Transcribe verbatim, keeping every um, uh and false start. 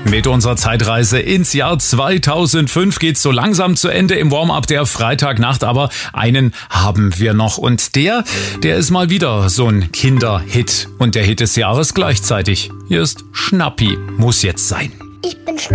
Mit unserer Zeitreise ins Jahr zweitausendfünf geht's so langsam zu Ende im Warm-up der Freitagnacht, aber einen haben wir noch und der, der ist mal wieder so ein Kinderhit und der Hit des Jahres gleichzeitig. Hier ist Schnappi, muss jetzt sein. Ich bin Schnappi.